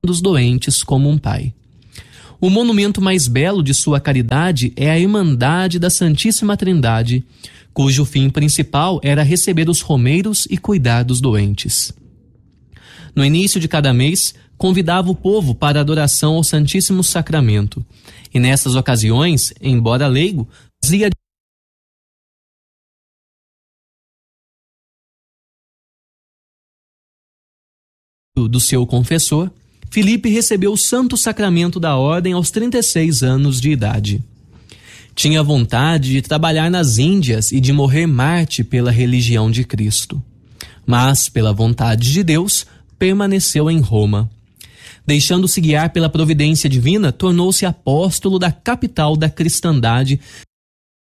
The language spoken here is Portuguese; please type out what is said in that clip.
dos doentes como um pai. O monumento mais belo de sua caridade é a Irmandade da Santíssima Trindade, cujo fim principal era receber os romeiros e cuidar dos doentes. No início de cada mês, convidava o povo para a adoração ao Santíssimo Sacramento, e nessas ocasiões, embora leigo, fazia do seu confessor, Filipe recebeu o Santo Sacramento da Ordem aos 36 anos de idade. Tinha vontade de trabalhar nas Índias e de morrer mártir pela religião de Cristo. Mas, pela vontade de Deus, permaneceu em Roma. Deixando-se guiar pela providência divina, tornou-se apóstolo da capital da cristandade,